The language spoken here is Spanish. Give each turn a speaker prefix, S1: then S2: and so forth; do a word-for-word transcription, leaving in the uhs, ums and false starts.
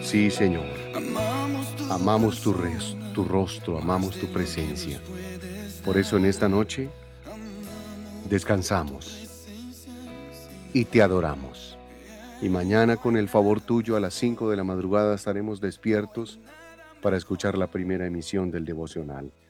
S1: Sí, Señor.
S2: Amamos tu
S1: Amamos tu,
S2: razón,
S1: res- tu rostro, amamos tu
S2: misterios
S1: presencia.
S2: puedes
S1: Por eso en
S2: dar.
S1: esta noche
S2: Amamos tu
S1: descansamos
S2: presencia,
S1: y te
S2: Señor.
S1: adoramos. Y mañana, con el favor tuyo, a las cinco de la madrugada estaremos despiertos para escuchar la primera emisión del devocional.